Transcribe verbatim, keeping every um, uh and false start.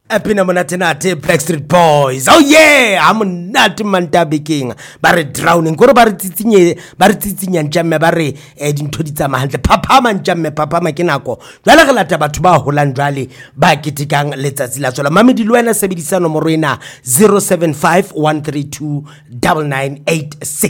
Apina monatenate Backstreet Boys. Oh yeah, I'm not Mantabi King. Bare drowning. Koro bare titinye, bare titinye njamme bare edinto di tsamahante. Papa man njamme, papa makinako. Jwala ka lata batho ba holang jwale ba kitikang letsatsi la tsola. Mame di lwena sebedisa nomoro ena zero seven five one three two nine nine eight six.